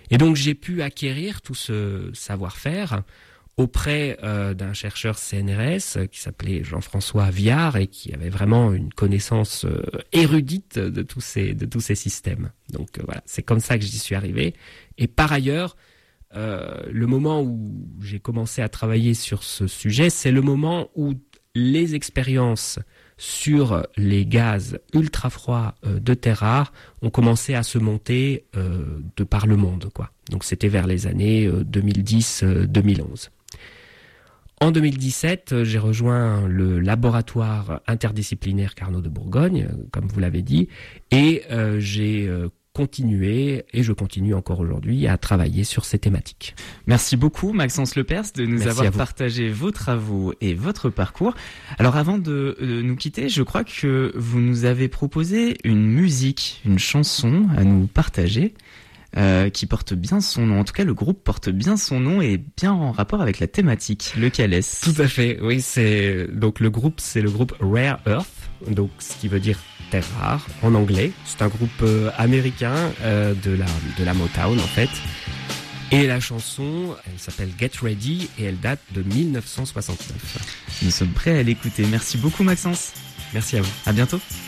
Et donc j'ai pu acquérir tout ce savoir-faire auprès d'un chercheur CNRS qui s'appelait Jean-François Viard et qui avait vraiment une connaissance érudite de tous ces systèmes. Donc voilà, c'est comme ça que j'y suis arrivé. Et par ailleurs, le moment où j'ai commencé à travailler sur ce sujet, c'est le moment où les expériences sur les gaz ultra froids de terres rares ont commencé à se monter de par le monde, quoi. Donc c'était vers les années 2010-2011. En 2017, j'ai rejoint le laboratoire interdisciplinaire Carnot de Bourgogne, comme vous l'avez dit, et j'ai continué, et je continue encore aujourd'hui, à travailler sur ces thématiques. Merci beaucoup Maxence Lepers de nous avoir partagé vos travaux et votre parcours. Alors avant de nous quitter, je crois que vous nous avez proposé une musique, une chanson à nous partager. Qui porte bien son nom. En tout cas, le groupe porte bien son nom et bien en rapport avec la thématique. Lequel est-ce ? Tout à fait. Oui, donc le groupe Rare Earth, donc ce qui veut dire terre rare en anglais. C'est un groupe américain de la Motown en fait. Et la chanson, elle s'appelle Get Ready et elle date de 1969. Nous sommes prêts à l'écouter. Merci beaucoup Maxence. Merci à vous. À bientôt.